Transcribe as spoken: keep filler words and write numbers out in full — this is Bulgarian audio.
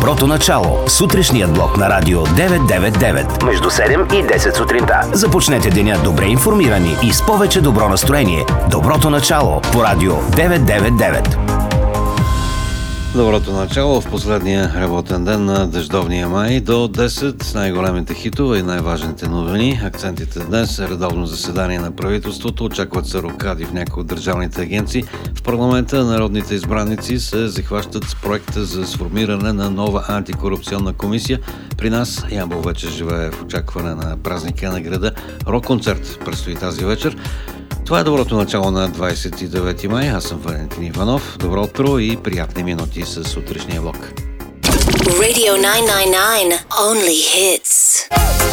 Доброто начало. Сутрешният блок на Радио деветстотин деветдесет и девет. Между седем и десет сутринта. Започнете деня добре информирани и с повече добро настроение. Доброто начало по Радио деветстотин деветдесет и девет. Доброто начало в последния работен ден на дъждовния май до десет с най-големите хитове и най-важните новини. Акцентите днес е редовно заседание на правителството. Очакват се рокади в някои от държавните агенции. В парламента народните избраници се захващат с проекта за сформиране на нова антикорупционна комисия. При нас Ямбол вече живее в очакване на празника на града. Рок-концерт предстои тази вечер. Това е доброто начало на двадесет и девети май. Аз съм Валентин Иванов. Добро утро и приятни минути с сутрешния блок. Radio nine nine nine. Only hits.